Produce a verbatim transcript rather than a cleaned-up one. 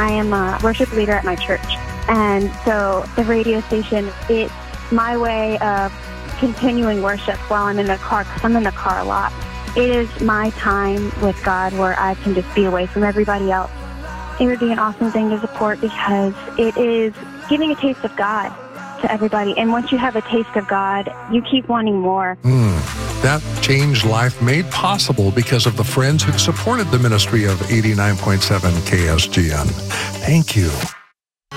I am a worship leader at my church. And so the radio station, it's my way of continuing worship while I'm in the car, because I'm in the car a lot. It is my time with God where I can just be away from everybody else. It would be an awesome thing to support because it is giving a taste of God to everybody. And once you have a taste of God, you keep wanting more. Mm, that changed life made possible because of the friends who supported the ministry of eighty-nine point seven K S G N. Thank you.